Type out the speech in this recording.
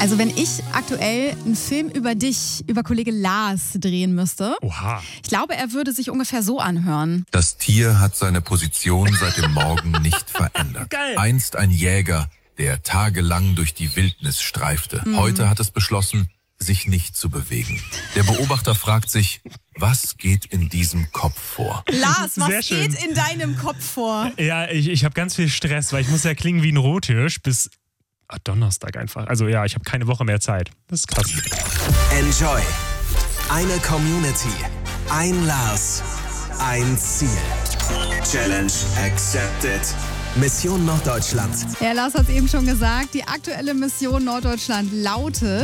Also wenn ich aktuell einen Film über dich, über Kollege Lars drehen müsste, Oha. ich glaube, er würde sich ungefähr so anhören. Das Tier hat seine Position seit dem Morgen nicht verändert. Geil. Einst ein Jäger, der tagelang durch die Wildnis streifte. Heute hat es beschlossen, sich nicht zu bewegen. Der Beobachter fragt sich, was geht in diesem Kopf vor? Lars, Sehr was schön. geht in deinem Kopf vor? Ja, ich habe ganz viel Stress, weil ich muss ja klingen wie ein Rothirsch bis Donnerstag einfach. Also ja, ich habe keine Woche mehr Zeit. Das ist krass. Enjoy. Eine Community. Ein Lars. Ein Ziel. Challenge accepted. Mission Norddeutschland. Ja, Lars hat es eben schon gesagt, die aktuelle Mission Norddeutschland lautet: